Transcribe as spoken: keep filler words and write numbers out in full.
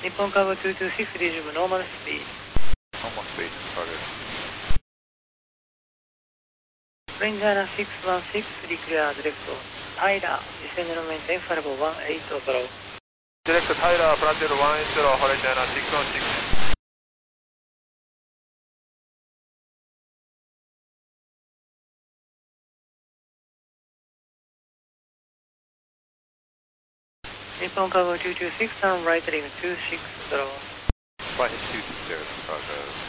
Nippon Cargo two two six, resume normal speed. Normal speed, target. Ranger six one six, declare direct. Tyler, descend and maintain flight level one eight zero. Direct Tyler, flight level one eight zero, Horizon six one six. Nippon Cargo two two six, turn right heading two six zero. Right, two six zero, Chicago.